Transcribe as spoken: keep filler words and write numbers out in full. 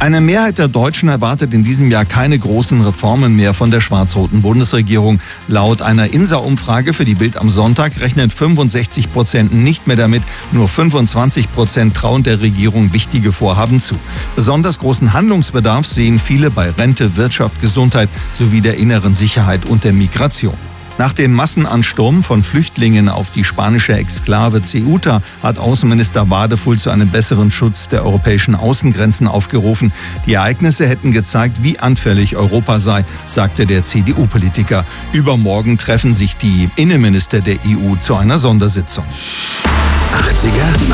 Eine Mehrheit der Deutschen erwartet in diesem Jahr keine großen Reformen mehr von der schwarz-roten Bundesregierung. Laut einer I N S A-Umfrage für die Bild am Sonntag rechnen fünfundsechzig Prozent nicht mehr damit. Nur fünfundzwanzig Prozent trauen der Regierung wichtige Vorhaben zu. Besonders großen Handlungsbedarf sehen viele bei Rente, Wirtschaft, Gesundheit sowie der inneren Sicherheit und der Migration. Nach dem Massenansturm von Flüchtlingen auf die spanische Exklave Ceuta hat Außenminister Wadefull zu einem besseren Schutz der europäischen Außengrenzen aufgerufen. Die Ereignisse hätten gezeigt, wie anfällig Europa sei, sagte der C D U-Politiker. Übermorgen treffen sich die Innenminister der E U zu einer Sondersitzung. achtziger